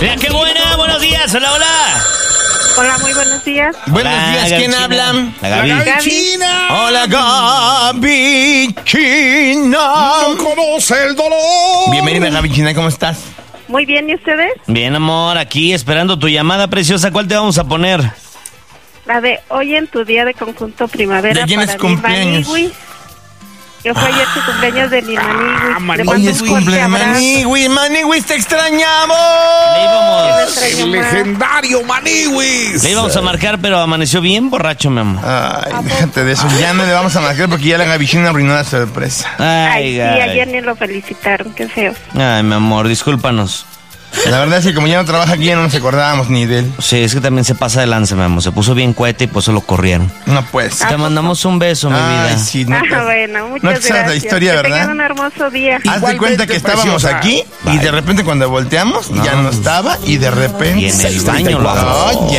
Mira, qué buena, buenos días, hola, hola. Hola, muy buenos días. Buenos Hola, días, Gaby ¿quién China. habla? La Gaby. Gaby. China. Hola, Gaby China. No conoce el dolor. Bienvenida, Gaby China, ¿cómo estás? Muy bien, ¿y ustedes? Bien, amor, aquí esperando tu llamada preciosa. ¿Cuál te vamos a poner? La de hoy en tu día de conjunto primavera. ¿De quién para es mi cumpleaños? Manigui. Que fue ayer tu cumpleaños de mi Manigui. Manigui. Le Hoy mando es un fuerte cumple abrazo. Manigui, Manigui, te extrañamos. Le íbamos, extraño El más. legendario Maniwis. le íbamos a marcar, pero amaneció bien borracho, mi amor. Ay, déjate de eso, ya no le vamos a marcar porque ya la Gaby China arruinó la sorpresa. Ay, sí, Gaby. ayer ni lo felicitaron, qué feo. Ay, mi amor, discúlpanos. La verdad es que como ya no trabaja aquí, ya no nos acordábamos ni de él. Sí, es que también se pasa de lanza, mi amor. Se puso bien cohete y por eso lo corrieron. No puede ser. Te mandamos un beso, mi vida. Ay, sí, no. Bueno, muchas no te sabes gracias. la historia, que ¿verdad? tengan un hermoso día. Haz de Igualmente, cuenta que estábamos preciosa. aquí y de repente cuando volteamos ya no estaba y de repente... Y en el baño lo agarró. Oye,